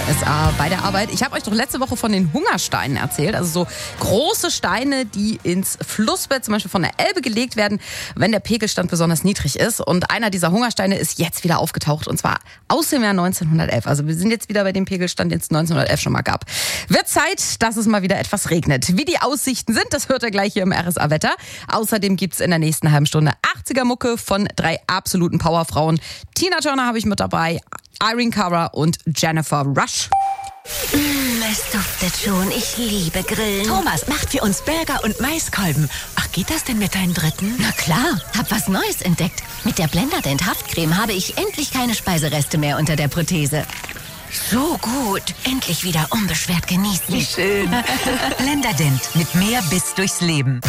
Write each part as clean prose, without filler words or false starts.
RSA bei der Arbeit. Ich habe euch doch letzte Woche von den Hungersteinen erzählt. Also so große Steine, die ins Flussbett zum Beispiel von der Elbe gelegt werden, wenn der Pegelstand besonders niedrig ist. Und einer dieser Hungersteine ist jetzt wieder aufgetaucht, und zwar aus dem Jahr 1911. Also wir sind jetzt wieder bei dem Pegelstand, den es 1911 schon mal gab. Wird Zeit, dass es mal wieder etwas regnet. Wie die Aussichten sind, das hört ihr gleich hier im RSA-Wetter. Außerdem gibt's in der nächsten halben Stunde 80er-Mucke von 3 absoluten Powerfrauen. Tina Turner habe ich mit dabei, Irene Cara und Jennifer Rush. Es duftet schon. Ich liebe Grillen. Thomas macht für uns Burger und Maiskolben. Ach, geht das denn mit deinen Dritten? Na klar, hab was Neues entdeckt. Mit der Blenderdent Haftcreme habe ich endlich keine Speisereste mehr unter der Prothese. So gut. Endlich wieder unbeschwert genießen. Wie schön. Blenderdent mit mehr Biss durchs Leben.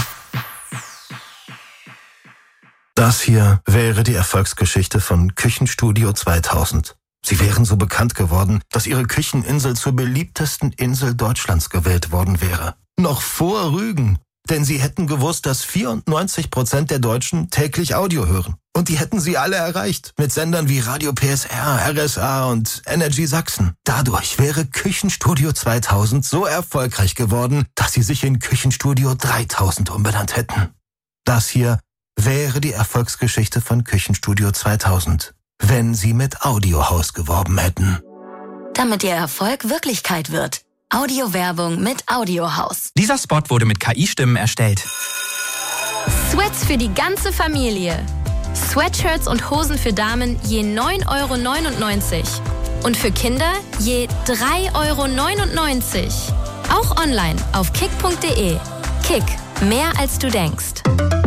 Das hier wäre die Erfolgsgeschichte von Küchenstudio 2000. Sie wären so bekannt geworden, dass ihre Kücheninsel zur beliebtesten Insel Deutschlands gewählt worden wäre. Noch vor Rügen. Denn sie hätten gewusst, dass 94% der Deutschen täglich Audio hören. Und die hätten sie alle erreicht. Mit Sendern wie Radio PSR, RSA und Energy Sachsen. Dadurch wäre Küchenstudio 2000 so erfolgreich geworden, dass sie sich in Küchenstudio 3000 umbenannt hätten. Das hier wäre die Erfolgsgeschichte von Küchenstudio 2000, wenn sie mit Audiohaus geworben hätten. Damit ihr Erfolg Wirklichkeit wird. Audiowerbung mit Audiohaus. Dieser Spot wurde mit KI-Stimmen erstellt. Sweats für die ganze Familie. Sweatshirts und Hosen für Damen je 9,99 € und für Kinder je 3,99 €. Auch online auf kick.de. Kick, mehr als du denkst.